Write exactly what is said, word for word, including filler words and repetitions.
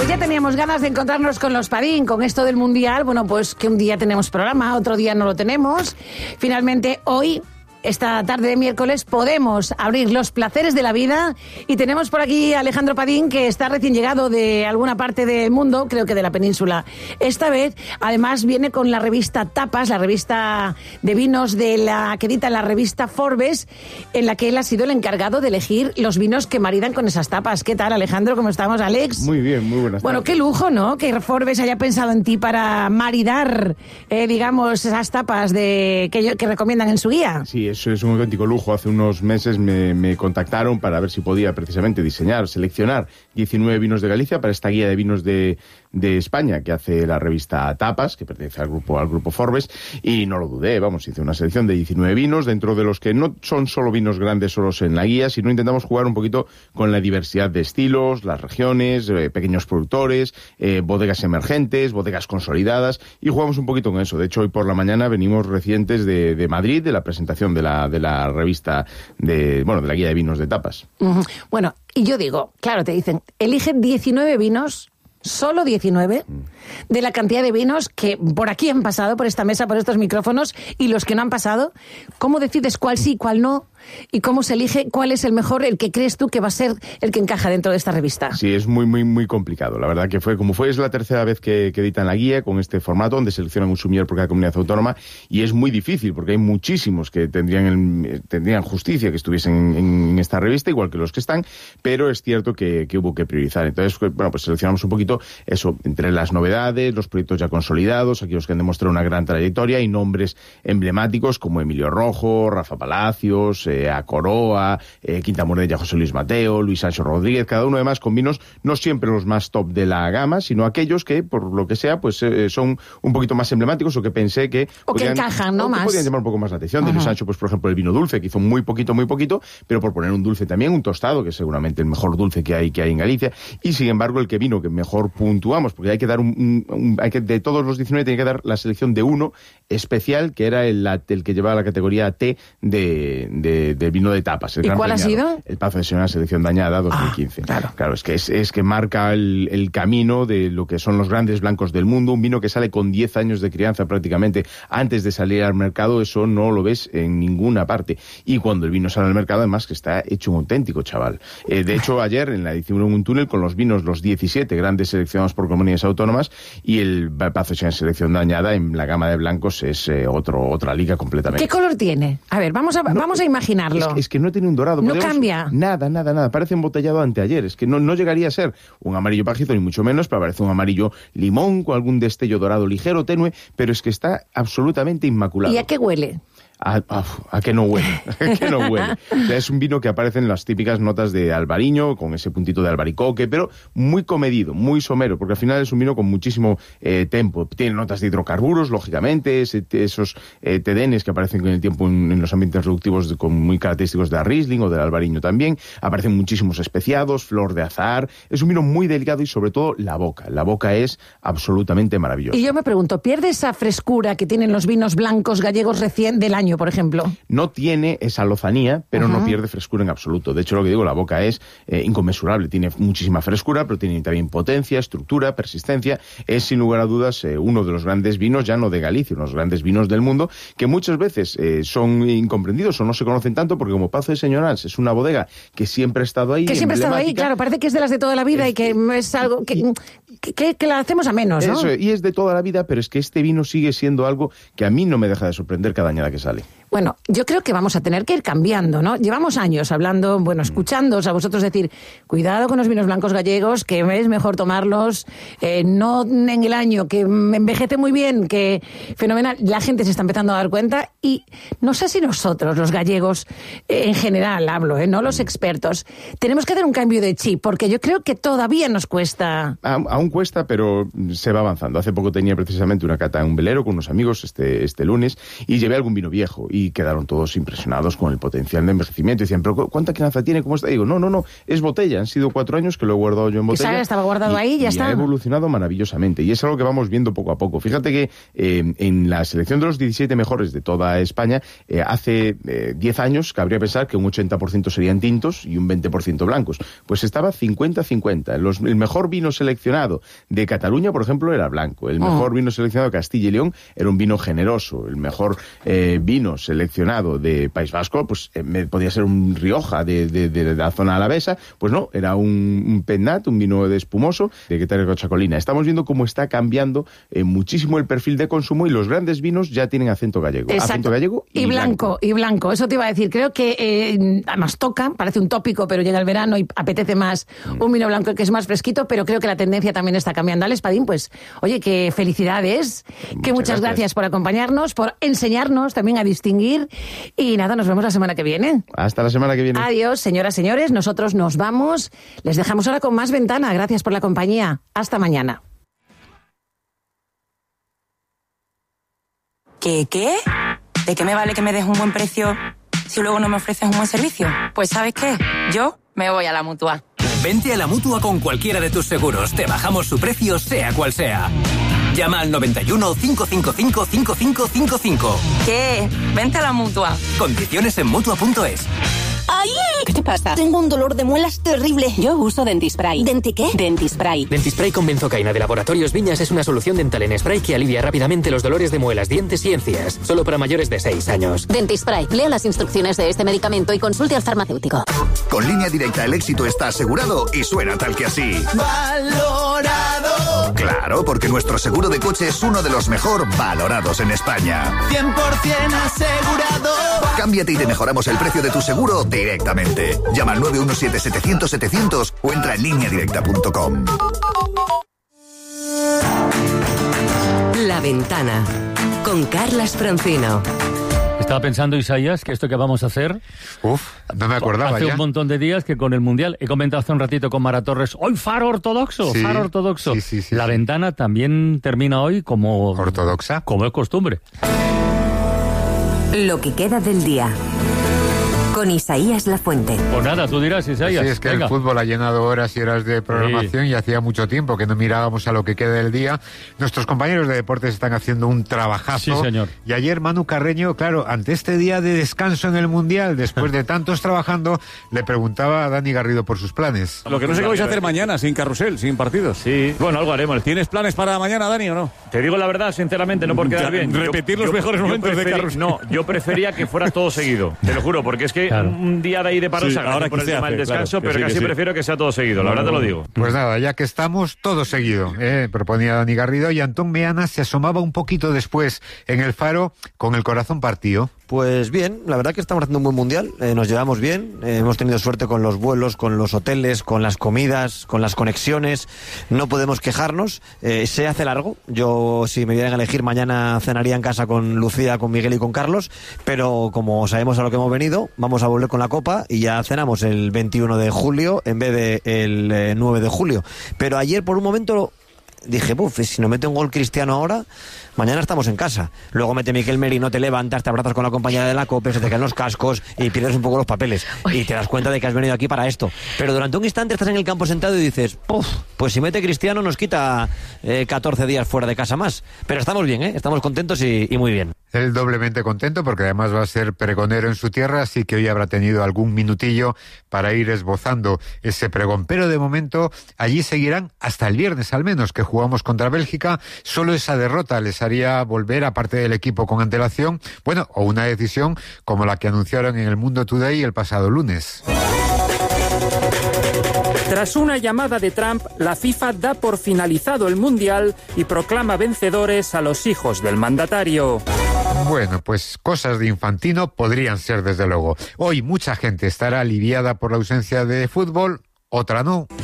ya teníamos ganas de encontrarnos con los Padín, con esto del Mundial. Bueno, pues que un día tenemos programa, otro día no lo tenemos. Finalmente, hoy, esta tarde de miércoles, podemos abrir los placeres de la vida. Y tenemos por aquí a Alejandro Padín, que está recién llegado de alguna parte del mundo, creo que de la península. Esta vez, además, viene con la revista Tapas, la revista de vinos de la que edita la revista Forbes, en la que él ha sido el encargado de elegir los vinos que maridan con esas tapas. ¿Qué tal, Alejandro? ¿Cómo estamos, Alex? Muy bien, muy buenas tardes. Bueno, qué lujo, ¿no? Que Forbes haya pensado en ti para maridar, eh, digamos, esas tapas de que, que recomiendan en su guía. Sí, eso es un auténtico lujo. Hace unos meses me, me contactaron para ver si podía precisamente diseñar, seleccionar diecinueve vinos de Galicia para esta guía de vinos de, de España que hace la revista Tapas, que pertenece al grupo, al grupo Forbes, y no lo dudé. Vamos, hice una selección de diecinueve vinos, dentro de los que no son solo vinos grandes solos en la guía, sino intentamos jugar un poquito con la diversidad de estilos, las regiones, eh, pequeños productores, eh, bodegas emergentes, bodegas consolidadas, y jugamos un poquito con eso. De hecho, hoy por la mañana venimos recientes de, de Madrid, de la presentación de la, de la revista, de bueno, de la guía de vinos de Tapas. Uh-huh. Bueno, y yo digo, claro, te dicen, elige diecinueve vinos, solo diecinueve, mm. de la cantidad de vinos que por aquí han pasado, por esta mesa, por estos micrófonos, y los que no han pasado. ¿Cómo decides cuál sí, cuál no? ¿Y cómo se elige cuál es el mejor, el que crees tú que va a ser el que encaja dentro de esta revista? Sí, es muy, muy, muy complicado. La verdad que fue, como fue, es la tercera vez que, que editan la guía con este formato, donde seleccionan un sumiller por cada comunidad autónoma, y es muy difícil, porque hay muchísimos que tendrían, el, tendrían justicia que estuviesen en, en esta revista, igual que los que están, pero es cierto que, que hubo que priorizar. Entonces, bueno, pues seleccionamos un poquito eso, entre las novedades, los proyectos ya consolidados, aquellos que han demostrado una gran trayectoria, y nombres emblemáticos como Emilio Rojo, Rafa Palacios, eh, a Coroa, eh, Quinta Mordella, José Luis Mateo, Luis Sancho Rodríguez, cada uno además con vinos no siempre los más top de la gama, sino aquellos que, por lo que sea, pues eh, son un poquito más emblemáticos, o que pensé que... O podían, que encajan, ¿no? O más. Que podían llamar un poco más la atención. De Luis Sancho, pues por ejemplo, el vino dulce, que hizo muy poquito, muy poquito, pero por poner un dulce también, un tostado, que es seguramente el mejor dulce que hay, que hay en Galicia, y sin embargo el que vino que mejor puntuamos, porque hay que dar un... un, un hay que, de todos los diecinueve tiene que dar la selección de uno especial, que era el, el que llevaba la categoría T de, de, de vino de tapas. ¿Y cuál premiado, ha sido? El Pazo de Señora Selección Dañada dos mil quince. Ah, claro. Claro, es que, es, es que marca el, el camino de lo que son los grandes blancos del mundo, un vino que sale con diez años de crianza prácticamente antes de salir al mercado. Eso no lo ves en ninguna parte. Y cuando el vino sale al mercado, además, que está hecho un auténtico chaval. Eh, de hecho, ayer en la edición en un túnel con los vinos, los diecisiete grandes seleccionados por comunidades autónomas, y el Pazo de Señora Selección Dañada en la gama de blancos es eh, otro, otra liga completamente. ¿Qué color tiene? A ver, vamos a, no, vamos a imaginarlo. Es que, es que no tiene un dorado. No cambia. Nada, nada, nada. Parece embotellado anteayer. Es que no, no llegaría a ser un amarillo pajizo, ni mucho menos, pero parece un amarillo limón con algún destello dorado ligero, tenue, pero es que está absolutamente inmaculado. ¿Y a qué huele? A, a, a que no huele, a que no huele. O sea, es un vino que aparece en las típicas notas de albariño, con ese puntito de albaricoque, pero muy comedido, muy somero, porque al final es un vino con muchísimo eh, tempo. Tiene notas de hidrocarburos, lógicamente, ese, esos eh, tedenes que aparecen con el tiempo en, en los ambientes reductivos de, con muy característicos de Riesling o del albariño también. Aparecen muchísimos especiados, flor de azahar. Es un vino muy delicado, y sobre todo la boca. La boca es absolutamente maravillosa. Y yo me pregunto, ¿pierde esa frescura que tienen los vinos blancos gallegos recién del año, por ejemplo? No tiene esa lozanía, pero uh-huh. no pierde frescura en absoluto. De hecho, lo que digo, la boca es eh, inconmensurable. Tiene muchísima frescura, pero tiene también potencia, estructura, persistencia. Es, sin lugar a dudas, eh, uno de los grandes vinos, ya no de Galicia, unos grandes vinos del mundo, que muchas veces eh, son incomprendidos o no se conocen tanto, porque como Pazo de Señorans es una bodega que siempre ha estado ahí. Que siempre ha estado ahí, claro. Parece que es de las de toda la vida es, y que es algo que, que, que, que la hacemos a menos, ¿no? Eso, y es de toda la vida, pero es que este vino sigue siendo algo que a mí no me deja de sorprender cada añada que sale. Bueno, yo creo que vamos a tener que ir cambiando, ¿no? Llevamos años hablando, bueno, escuchándoos a vosotros decir, cuidado con los vinos blancos gallegos, que es mejor tomarlos, eh, no en el año, que envejece muy bien, que fenomenal. La gente se está empezando a dar cuenta, y no sé si nosotros, los gallegos, eh, en general hablo, ¿eh? No los expertos, tenemos que hacer un cambio de chip, porque yo creo que todavía nos cuesta. A, aún cuesta, pero se va avanzando. Hace poco tenía precisamente una cata en un velero con unos amigos este, este lunes, y llevé algún vino viejo, y y quedaron todos impresionados con el potencial de envejecimiento. Decían, pero ¿cuánta crianza tiene? ¿Cómo está? Digo, no, no, no, es botella. Han sido cuatro años que lo he guardado yo en botella. Esa estaba guardado y, ahí y ya y está. ha evolucionado maravillosamente. Y es algo que vamos viendo poco a poco. Fíjate que eh, en la selección de los diecisiete mejores de toda España, eh, hace eh, diez años cabría pensar que un ochenta por ciento serían tintos y un veinte por ciento blancos. Pues estaba cincuenta cincuenta. Los, el mejor vino seleccionado de Cataluña, por ejemplo, era blanco. El mejor oh. vino seleccionado de Castilla y León era un vino generoso. El mejor eh, vino seleccionado de País Vasco, pues eh, podía ser un Rioja de, de, de, de la zona alavesa. Pues no, era un, un Pennat, un vino de espumoso de Guetaria Chacolina. Estamos viendo cómo está cambiando eh, muchísimo el perfil de consumo y los grandes vinos ya tienen acento gallego. Exacto. Acento gallego y, y blanco, blanco. Y blanco, eso te iba a decir. Creo que eh, además toca, parece un tópico, pero llega el verano y apetece más mm. un vino blanco que es más fresquito, pero creo que la tendencia también está cambiando. Alex Padín, pues, oye, que felicidades, muchas que muchas gracias. gracias por acompañarnos, por enseñarnos también a distinguir. Y nada, nos vemos la semana que viene. Hasta la semana que viene. Adiós, señoras, señores, nosotros nos vamos. Les dejamos ahora con más Ventana. Gracias por la compañía. Hasta mañana. ¿Qué, qué? ¿De qué me vale que me des un buen precio si luego no me ofreces un buen servicio? Pues ¿sabes qué? Yo me voy a la Mutua. Vente a la Mutua con cualquiera de tus seguros. Te bajamos su precio, sea cual sea. Llama al noventa y uno, cinco cinco cinco, cinco cinco cinco cinco. ¿Qué? Vente a la Mutua. Condiciones en Mutua punto es. ¡Ay! ¿Qué te pasa? Tengo un dolor de muelas terrible. Yo uso Dentispray. ¿Denti qué? Dentispray. Dentispray con benzocaína de Laboratorios Viñas es una solución dental en spray que alivia rápidamente los dolores de muelas, dientes y encías. Solo para mayores de seis años. Dentispray. Lea las instrucciones de este medicamento y consulte al farmacéutico. Con Línea Directa el éxito está asegurado y suena tal que así. ¡Valorado! Claro, porque nuestro seguro de coche es uno de los mejor valorados en España. cien por ciento asegurado. Cámbiate y te mejoramos el precio de tu seguro directamente. Llama al nueve uno siete, setecientos, setecientos o entra en línea directa punto com. La Ventana con Carlas Francino. Estaba pensando, Isaías, que esto que vamos a hacer... Uf, no me acordaba hace ya. un montón de días que con el Mundial. He comentado hace un ratito con Mara Torres, hoy faro ortodoxo, sí, faro ortodoxo. Sí, sí, sí, La sí. Ventana también termina hoy como... ¿Ortodoxa? Como es costumbre. Lo que queda del día. Con Isaías Lafuente. Pues nada, tú dirás, Isaías. Sí, es que venga. el fútbol ha llenado horas y horas de programación sí. y hacía mucho tiempo que no mirábamos a lo que queda del día. Nuestros compañeros de deportes están haciendo un trabajazo. Sí, señor. Y ayer Manu Carreño, claro, ante este día de descanso en el Mundial, después de tantos trabajando, le preguntaba a Dani Garrido por sus planes. Lo que no sé qué vais a hacer mañana, sin carrusel, sin partidos. Sí, bueno, algo haremos. ¿Tienes planes para mañana, Dani, o no? Te digo la verdad, sinceramente, no por quedar bien. Repetir yo, los yo, mejores yo momentos preferí, de carrusel. No, yo prefería que fuera todo seguido, te lo juro, porque es que claro. un día de ahí de paro sí, se ahora por el se tema hace, del descanso, claro, pero sí, casi sí. prefiero que sea todo seguido, la no, verdad te lo digo. Pues nada, ya que estamos, todo seguido, ¿eh? Proponía Dani Garrido, y Antón Meana se asomaba un poquito después en el faro con el corazón partido. Pues bien, la verdad que estamos haciendo un buen mundial, eh, nos llevamos bien, eh, hemos tenido suerte con los vuelos, con los hoteles, con las comidas, con las conexiones, no podemos quejarnos, eh, se hace largo, yo si me dieran a elegir mañana cenaría en casa con Lucía, con Miguel y con Carlos, pero como sabemos a lo que hemos venido, vamos a volver con la copa y ya cenamos el veintiuno de julio en vez de el eh, nueve de julio, pero ayer por un momento... Dije, buf, si no mete un gol Cristiano ahora, mañana estamos en casa. Luego mete Miquel Merino, te levantas, te abrazas con la compañera de la Copa, se te caen los cascos y pierdes un poco los papeles. Y te das cuenta de que has venido aquí para esto. Pero durante un instante estás en el campo sentado y dices, puf, pues si mete Cristiano nos quita eh, catorce días fuera de casa más. Pero estamos bien, ¿eh? Estamos contentos y, y muy bien. Él doblemente contento porque además va a ser pregonero en su tierra, así que hoy habrá tenido algún minutillo para ir esbozando ese pregón. Pero de momento allí seguirán hasta el viernes al menos, que jugamos contra Bélgica. Solo esa derrota les haría volver, aparte del equipo con antelación, bueno, o una decisión como la que anunciaron en el Mundo Today el pasado lunes. Tras una llamada de Trump, la FIFA da por finalizado el Mundial y proclama vencedores a los hijos del mandatario. Bueno, pues cosas de Infantino podrían ser desde luego. Hoy mucha gente estará aliviada por la ausencia de fútbol, otra no.